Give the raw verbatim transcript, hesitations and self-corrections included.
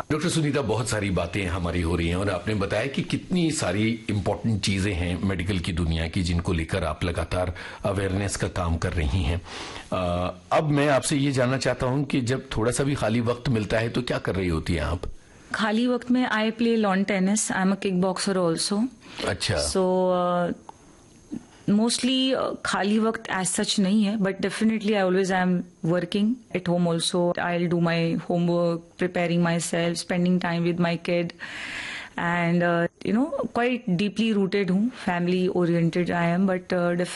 Doctor Sunita, बहुत सारी बातें हमारी हो रही हैं और आपने बताया कि कितनी सारी इंपॉर्टेंट चीजें हैं मेडिकल की दुनिया की जिनको लेकर आप लगातार अवेयरनेस का काम कर रही हैं। आ, अब मैं आपसे ये जानना चाहता हूं कि जब थोड़ा सा भी खाली वक्त मिलता है तो क्या कर रही होती हैं आप? खाली वक्त में I play lawn tennis. I am a kick boxer also. अच्छा। सो मोस्टली खाली वक्त एज सच नहीं है, but definitely I always I am working at home also. I will do my homework, preparing my self, spending time with my kid and you know quite deeply rooted हूँ, family oriented I am, but